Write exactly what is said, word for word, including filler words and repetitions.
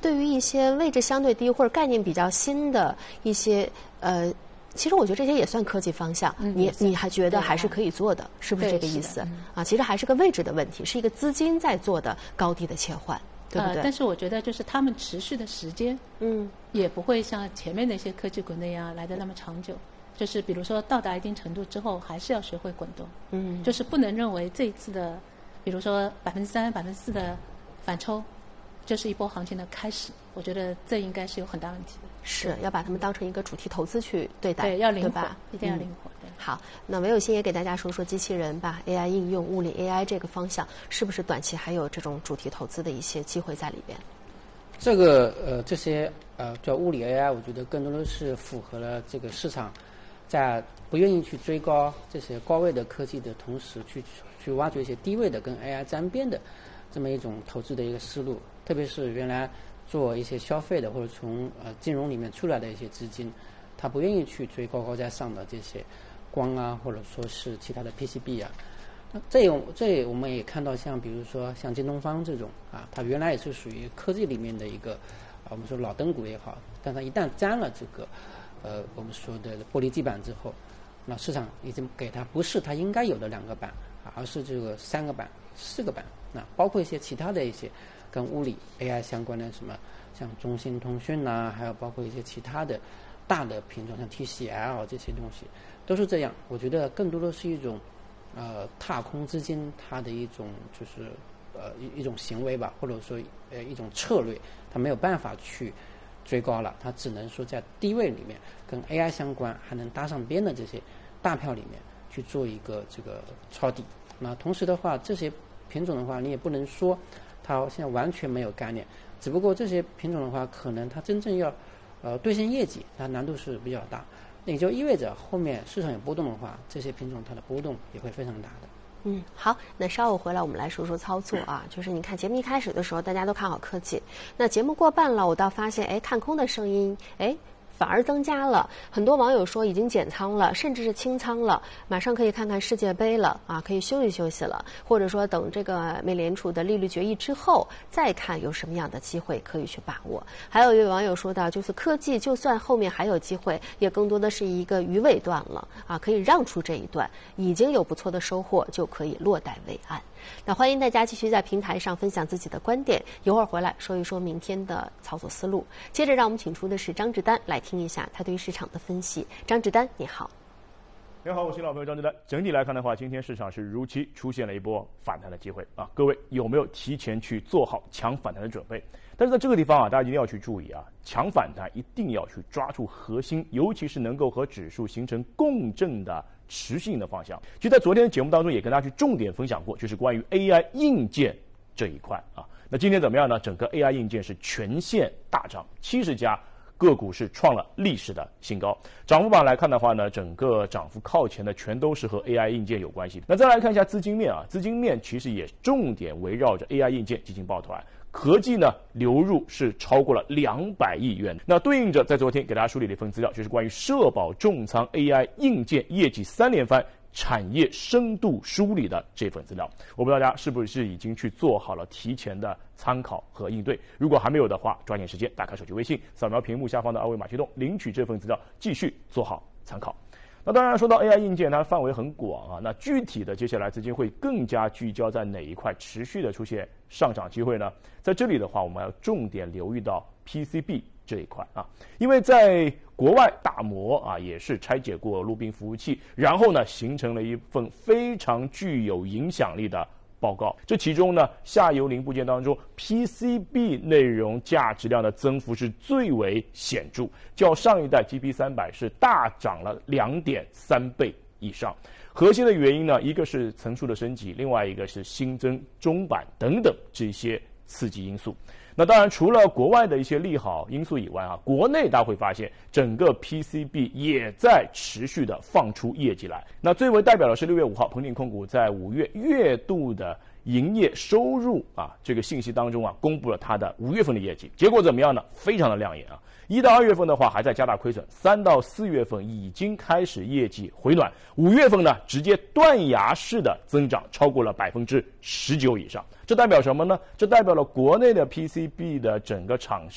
对于一些位置相对低或者概念比较新的一些呃。其实我觉得这些也算科技方向，嗯、你你还觉得还是可以做的，是不是这个意思？嗯、啊，其实还是个位置的问题，是一个资金在做的高低的切换，对不对？ 呃、但是我觉得就是他们持续的时间，嗯，也不会像前面那些科技股那样来的那么长久。就是比如说到达一定程度之后，还是要学会滚动，嗯，就是不能认为这一次的，比如说百分之三、百分之四的反抽，就是一波行情的开始。我觉得这应该是有很大问题的。 是要把它们当成一个主题投资去对待， 对，要灵活， 对吧？ 一定要灵活。 嗯、好，那韦有心也给大家说说机器人吧 ，A I 应用、物理 A I 这个方向，是不是短期还有这种主题投资的一些机会在里边？ 这个呃，这些呃叫物理 A I， 我觉得更多的是符合了这个市场在不愿意去追高这些高位的科技的同时，去去挖掘一些低位的跟 A I 沾边的这么一种投资的一个思路，特别是原来做一些消费的或者从呃金融里面出来的一些资金，他不愿意去追高高在上的这些光啊，或者说是其他的 P C B 啊。这种这我们也看到，像比如说像京东方这种啊，它原来也是属于科技里面的一个啊，我们说老灯股也好，但它一旦沾了这个呃我们说的玻璃基板之后，那市场已经给它不是它应该有的两个板，而是这个三个板、四个板，那包括一些其他的一些跟物理 A I 相关的什么，像中兴通讯呐、啊，还有包括一些其他的大的品种，像 T C L 这些东西，都是这样。我觉得更多的是一种呃踏空资金它的一种就是呃一一种行为吧，或者说呃一种策略，它没有办法去追高了，它只能说在低位里面跟 A I 相关还能搭上边的这些大票里面去做一个这个抄底。那同时的话，这些品种的话，你也不能说它现在完全没有概念，只不过这些品种的话，可能它真正要呃兑现业绩，它难度是比较大。那也就意味着后面市场有波动的话，这些品种它的波动也会非常大的。 嗯，好，那稍后回来我们来说说操作啊。就是你看节目一开始的时候，大家都看好科技，那节目过半了，我倒发现，哎，看空的声音，哎。反而增加了，很多网友说已经减仓了，甚至是清仓了，马上可以看看世界杯了啊，可以休息休息了，或者说等这个美联储的利率决议之后再看有什么样的机会可以去把握。还有一位网友说到，就是科技就算后面还有机会，也更多的是一个鱼尾段了啊，可以让出这一段，已经有不错的收获，就可以落袋为安。那欢迎大家继续在平台上分享自己的观点，一会儿回来说一说明天的操作思路。接着让我们请出的是张志丹来听一下他对市场的分析。张志丹，你好。 你好，我是老朋友张志丹。整体来看的话，今天市场是如期出现了一波反弹的机会啊！各位有没有提前去做好强反弹的准备？但是在这个地方啊，大家一定要去注意啊，强反弹一定要去抓住核心，尤其是能够和指数形成共振的持续性的方向。其实，在昨天的节目当中也跟大家去重点分享过，就是关于 A I 硬件这一块啊。那今天怎么样呢？整个 A I 硬件是全线大涨，七十家个股是创了历史的新高。涨幅榜来看的话呢，整个涨幅靠前的全都是和 A I 硬件有关系。那再来看一下资金面啊，资金面其实也重点围绕着 A I 硬件进行抱团。合计呢流入是超过了两百亿元，那对应着在昨天给大家梳理了一份资料，就是关于社保重仓 A I 硬件业绩三连番产业深度梳理的这份资料。我不知道大家是不是已经去做好了提前的参考和应对，如果还没有的话，抓紧时间打开手机微信，扫描屏幕下方的二维码驱动，领取这份资料，继续做好参考。那当然说到 A I 硬件，它的范围很广啊。那具体的接下来资金会更加聚焦在哪一块持续的出现上涨机会呢？在这里的话，我们要重点留意到 P C B 这一块啊，因为在国外大摩啊也是拆解过陆冰服务器，然后呢形成了一份非常具有影响力的报告。这其中呢，下游零部件当中 P C B 内容价值量的增幅是最为显著，较上一代 G P 三百 是大涨了 两点三倍以上。核心的原因呢，一个是层数的升级，另外一个是新增中板等等这些刺激因素。那当然，除了国外的一些利好因素以外啊，国内大家会发现整个 P C B 也在持续的放出业绩来。那最为代表的是六月五号，鹏鼎控股在五月月度的营业收入啊这个信息当中啊，公布了它的五月份的业绩，结果怎么样呢？非常的亮眼啊！一到二月份的话还在加大亏损，三到四月份已经开始业绩回暖，五月份呢直接断崖式的增长，超过了百分之十九以上。这代表什么呢？这代表了国内的 P C B 的整个厂